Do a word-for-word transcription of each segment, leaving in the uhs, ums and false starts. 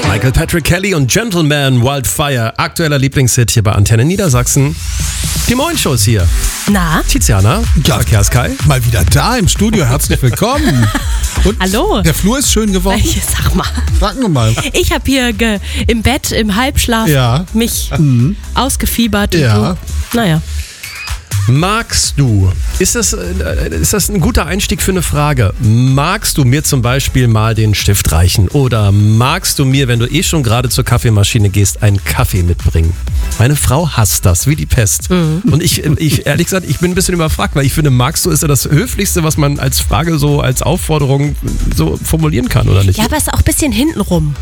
Michael Patrick Kelly und Gentleman Wildfire, aktueller Lieblingshit hier bei Antenne Niedersachsen. Die Moin-Show ist hier. Na? Tiziana, Ja, Verkehrskai. Mal wieder da im Studio, herzlich willkommen. Und Hallo. Der Flur ist schön geworden. Ich sag mal. Sagen wir mal. Ich habe hier ge- im Bett, im Halbschlaf Ja. mich ausgefiebert. und Ja. Du, naja. Magst du, ist das, äh, ist das ein guter Einstieg für eine Frage, magst du mir zum Beispiel mal den Stift reichen oder magst du mir, wenn du eh schon gerade zur Kaffeemaschine gehst, einen Kaffee mitbringen? Meine Frau hasst das, wie die Pest. Mhm. Und ich, ich, ehrlich gesagt, ich bin ein bisschen überfragt, weil ich finde, magst du ist ja das Höflichste, was man als Frage so, als Aufforderung so formulieren kann, oder nicht? Ja, aber es ist auch ein bisschen hintenrum.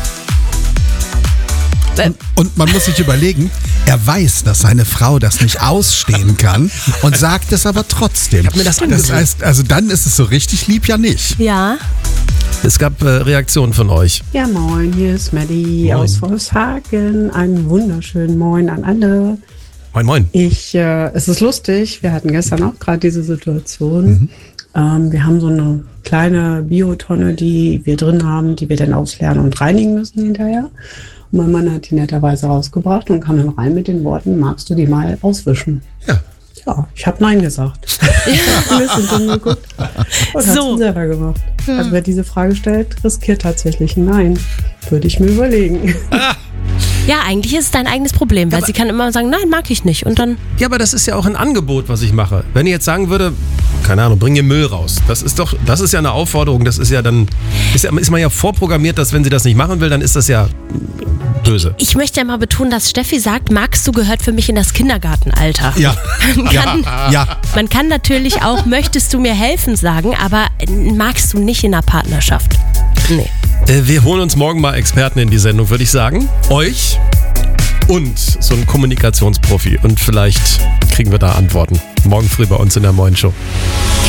Und, und man muss sich überlegen, er weiß, dass seine Frau das nicht ausstehen kann und sagt es aber trotzdem. mir das das angesehen. heißt, also dann ist es so richtig lieb ja nicht. Ja. Es gab äh, Reaktionen von euch. Ja, moin, hier ist Maddie Moin. aus Wolfshagen. Einen wunderschönen Moin an alle. Moin, moin. Ich, äh, es ist lustig, wir hatten gestern auch gerade diese Situation. Ähm, wir haben so eine kleine Biotonne, die wir drin haben, die wir dann ausleeren und reinigen müssen hinterher. Und mein Mann hat die netterweise rausgebracht und kam dann rein mit den Worten, magst du die mal auswischen? Ja. Ja, ich habe Nein gesagt. Wir sind dann geguckt und So. so. selber gemacht. Also wer diese Frage stellt, riskiert tatsächlich ein Nein. Würde ich mir überlegen. Ja, eigentlich ist es dein eigenes Problem, weil sie kann immer sagen, nein, mag ich nicht. Und dann, Ja, aber das ist ja auch ein Angebot, was ich mache. Wenn ich jetzt sagen würde, keine Ahnung, bring ihr Müll raus. Das ist doch, das ist ja eine Aufforderung. Das ist ja dann, ist, ja, ist man ja vorprogrammiert, dass wenn sie das nicht machen will, dann ist das ja böse. ich möchte ja mal betonen, dass Steffi sagt, magst du gehört für mich in das Kindergartenalter. Ja. Man kann, Ja. man kann natürlich auch, möchtest du mir helfen sagen, aber magst du nicht in der Partnerschaft. Nee. Äh, wir holen uns morgen mal Experten in die Sendung, würde ich sagen. Euch und so einen Kommunikationsprofi. Und vielleicht kriegen wir da Antworten. Morgen früh bei uns in der Moin Show.